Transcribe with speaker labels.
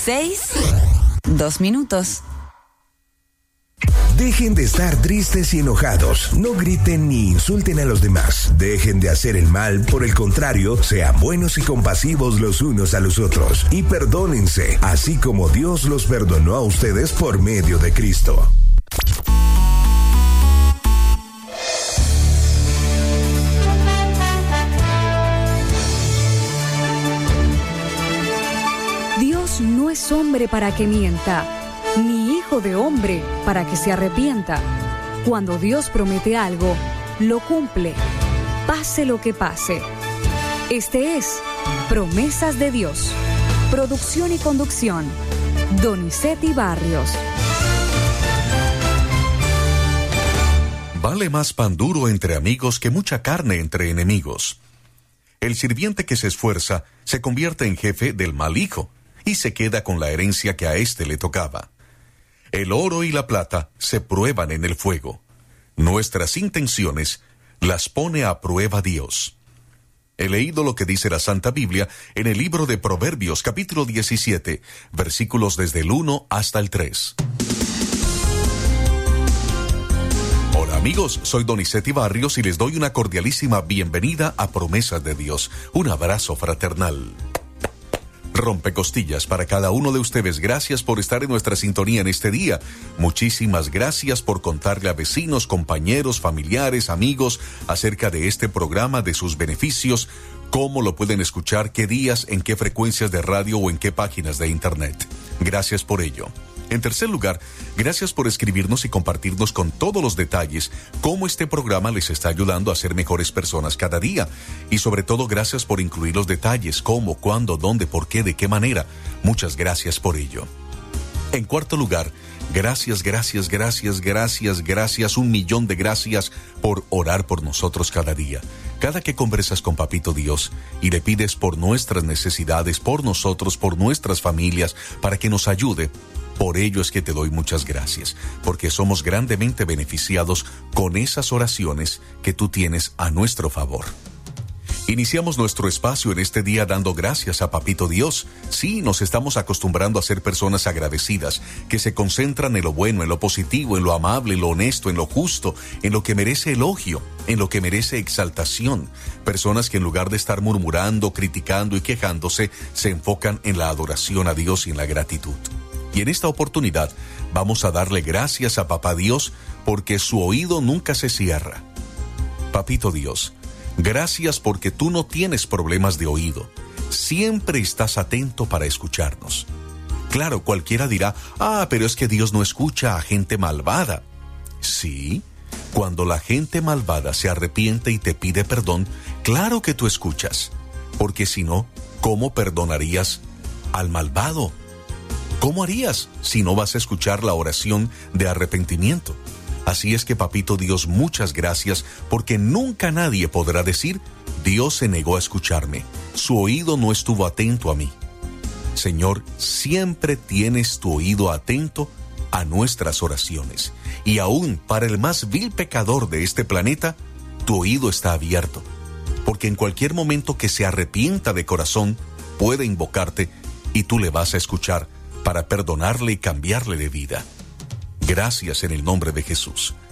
Speaker 1: 6:02.
Speaker 2: Dejen de estar tristes y enojados. No griten ni insulten a los demás. Dejen de hacer el mal. Por el contrario, sean buenos y compasivos los unos a los otros. Y perdónense, así como Dios los perdonó a ustedes por medio de Cristo.
Speaker 3: Dios no es hombre para que mienta, ni hijo de hombre para que se arrepienta. Cuando Dios promete algo, lo cumple, pase lo que pase. Este es Promesas de Dios. Producción y conducción, Donizetti Barrios.
Speaker 4: Vale más pan duro entre amigos que mucha carne entre enemigos. El sirviente que se esfuerza se convierte en jefe del mal hijo y se queda con la herencia que a éste le tocaba. El oro y la plata se prueban en el fuego. Nuestras intenciones las pone a prueba Dios. He leído lo que dice la Santa Biblia en el libro de Proverbios, capítulo 17, versículos desde el 1 hasta el 3. Hola amigos, soy Donizetti Barrios y les doy una cordialísima bienvenida a Promesas de Dios. Un abrazo fraternal. Rompecostillas para cada uno de ustedes. Gracias por estar en nuestra sintonía en este día. Muchísimas gracias por contarle a vecinos, compañeros, familiares, amigos acerca de este programa, de sus beneficios, cómo lo pueden escuchar, qué días, en qué frecuencias de radio o en qué páginas de internet. Gracias por ello. En tercer lugar, gracias por escribirnos y compartirnos con todos los detalles cómo este programa les está ayudando a ser mejores personas cada día. Y sobre todo, gracias por incluir los detalles, cómo, cuándo, dónde, por qué, de qué manera. Muchas gracias por ello. En cuarto lugar, gracias, 1,000,000 de gracias por orar por nosotros cada día. Cada que conversas con Papito Dios y le pides por nuestras necesidades, por nosotros, por nuestras familias, para que nos ayude, por ello es que te doy muchas gracias, porque somos grandemente beneficiados con esas oraciones que tú tienes a nuestro favor. Iniciamos nuestro espacio en este día dando gracias a Papito Dios. Sí, nos estamos acostumbrando a ser personas agradecidas, que se concentran en lo bueno, en lo positivo, en lo amable, en lo honesto, en lo justo, en lo que merece elogio, en lo que merece exaltación. Personas que en lugar de estar murmurando, criticando y quejándose, se enfocan en la adoración a Dios y en la gratitud. Y en esta oportunidad vamos a darle gracias a Papá Dios porque su oído nunca se cierra. Papito Dios, gracias porque tú no tienes problemas de oído. Siempre estás atento para escucharnos. Claro, cualquiera dirá, pero es que Dios no escucha a gente malvada. Sí, cuando la gente malvada se arrepiente y te pide perdón, claro que tú escuchas. Porque si no, ¿cómo perdonarías al malvado? ¿Cómo harías si no vas a escuchar la oración de arrepentimiento? Así es que, Papito Dios, muchas gracias, porque nunca nadie podrá decir, Dios se negó a escucharme, su oído no estuvo atento a mí. Señor, siempre tienes tu oído atento a nuestras oraciones, y aún para el más vil pecador de este planeta, tu oído está abierto, porque en cualquier momento que se arrepienta de corazón, puede invocarte y tú le vas a escuchar para perdonarle y cambiarle de vida. Gracias en el nombre de Jesús.